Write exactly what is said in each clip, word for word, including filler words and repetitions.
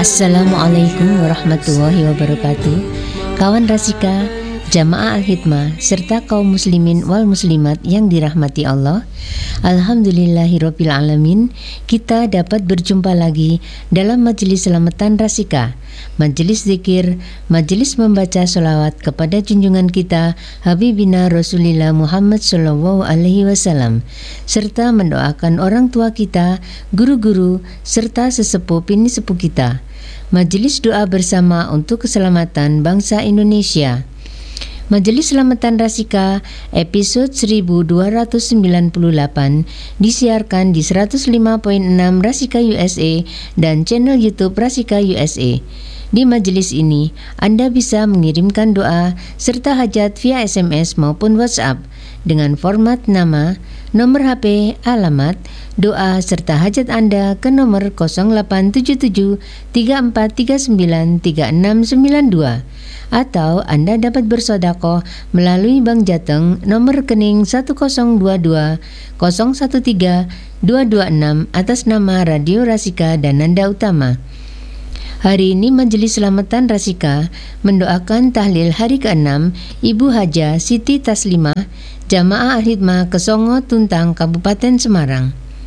Assalamualaikum warahmatullahi wabarakatuh. Kawan Rasika, Jamaah Al-Hikmah, serta kaum muslimin wal muslimat yang dirahmati Allah, Alhamdulillahirabbil alamin, kita dapat berjumpa lagi dalam majelis selamatan Rasika, majelis zikir, majelis membaca sholawat kepada junjungan kita Habibina Rasulillah Muhammad Sallallahu Alaihi Wasallam, serta mendoakan orang tua kita, guru-guru, serta sesepuh bini sepuh kita. Majelis doa bersama untuk keselamatan bangsa Indonesia. Majelis Selamatan Rasika episode seribu dua ratus sembilan puluh delapan disiarkan di seratus lima koma enam Rasika U S A dan channel YouTube Rasika U S A. Di majelis ini, Anda bisa mengirimkan doa serta hajat via S M S maupun WhatsApp dengan format nama, nomor H P, alamat, doa serta hajat Anda ke nomor nol delapan tujuh tujuh tiga empat tiga sembilan tiga enam sembilan dua. Atau Anda dapat bersedekah melalui Bank Jateng nomor rekening satu nol dua dua nol satu tiga dua dua enam atas nama Radio Rasika dan Nanda Utama. Hari ini Majelis Selamatan Rasika mendoakan tahlil hari keenam Ibu Haja Siti Taslimah, Jamaah Al-Hikmah Kesongo Tuntang, Kabupaten Semarang.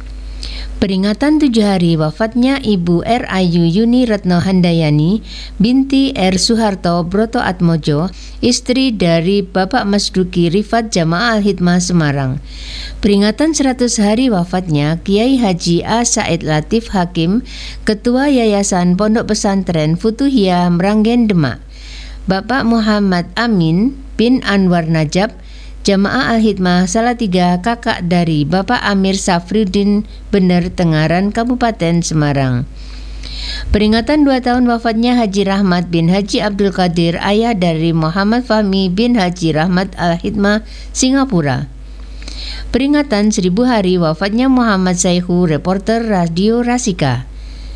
Peringatan tujuh hari wafatnya Ibu R. Ayu Yuni Retno Handayani binti R. Suharto Broto Atmojo, istri dari Bapak Masduki Rifat Jamaah Al-Hikmah Semarang. Peringatan seratus hari wafatnya Kiai Haji A. Said Latif Hakim, Ketua Yayasan Pondok Pesantren Futuhiyah Meranggen Demak. Bapak Muhammad Amin bin Anwar Najab, Jamaah Al-Hikmah Salatiga, kakak dari Bapak Amir Safriuddin Bener Tengaran, Kabupaten Semarang. Peringatan dua tahun wafatnya Haji Rahmat bin Haji Abdul Qadir, ayah dari Muhammad Fahmi bin Haji Rahmat Al-Hikmah, Singapura. Peringatan seribu hari wafatnya Muhammad Saihu, reporter Radio Rasika.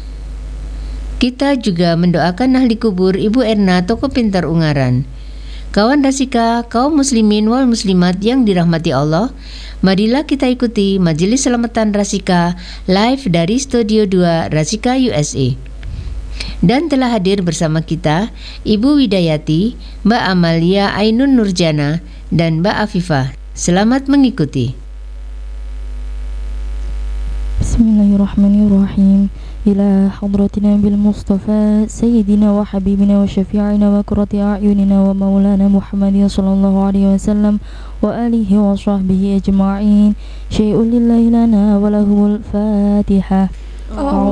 Kita juga mendoakan ahli kubur Ibu Erna, Toko Pintar Ungaran. Kawan Rasika, kaum muslimin wal muslimat yang dirahmati Allah, marilah kita ikuti Majelis Selamatan Rasika live dari Studio dua Rasika U S A. Dan telah hadir bersama kita Ibu Widayati, Mbak Amalia Ainun Nurjana, dan Mbak Afifah. Selamat mengikuti. Bismillahirrahmanirrahim. إلى حضرتنا بالمصطفى سيدنا وحبيبنا وشفيعنا وقرة أعيننا ومولانا محمد صلى الله عليه وسلم وآله وصحبه أجمعين. شيء لله لنا وله الفاتحة.